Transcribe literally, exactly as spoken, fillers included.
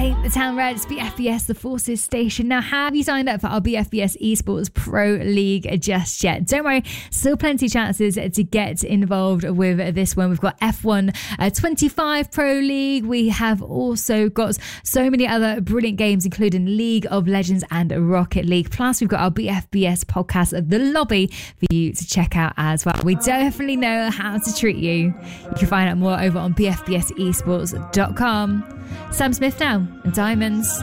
Hey, the Town Reds, B F B S, the Forces station. Now, have you signed up for our B F B S Esports Pro League just yet? Don't worry, still plenty of chances to get involved with this one. We've got F one uh, twenty-five Pro League. We have also got so many other brilliant games, including League of Legends and Rocket League. Plus, we've got our B F B S podcast of The Lobby for you to check out as well. We definitely know how to treat you. You can find out more over on b f b s esports dot com. Sam Smith now, and Diamonds.